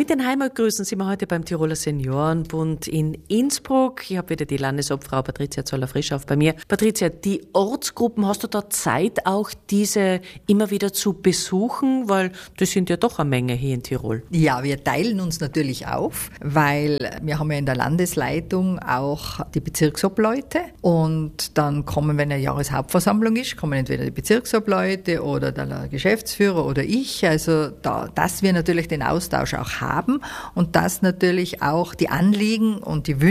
Mit den Heimatgrüßen sind wir heute beim Tiroler Seniorenbund in Innsbruck. Ich habe wieder die Landesobfrau Patricia Zoller-Frischhoff bei mir. Patricia, die Ortsgruppen, hast du da Zeit, auch diese immer wieder zu besuchen? Weil das sind ja doch eine Menge hier in Tirol. Ja, wir teilen uns natürlich auf, weil wir haben ja in der Landesleitung auch die Bezirksobleute und dann kommen, wenn eine Jahreshauptversammlung ist, kommen entweder die Bezirksobleute oder der Geschäftsführer oder ich. Also dass wir natürlich den Austausch auch haben und dass natürlich auch die Anliegen und die Wünsche